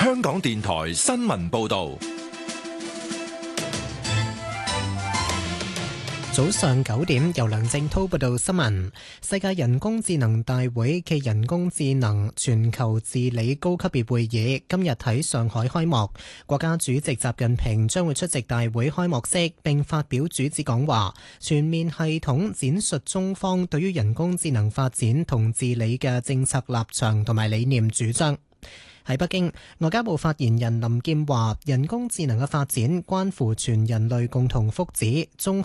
香港電台新聞報道。 早上9點，由梁正滔報道新聞。世界人工智能大會暨人工智能全球治理高級別會議今日喺上海開幕，國家主席習近平將會出席大會開幕式並發表主旨講話，全面系統闡述中方對於人工智能發展同治理嘅政策立場同埋理念主張。喺北京，外交部發言人林劍話：人工智能嘅發展關乎全人類共同福祉，中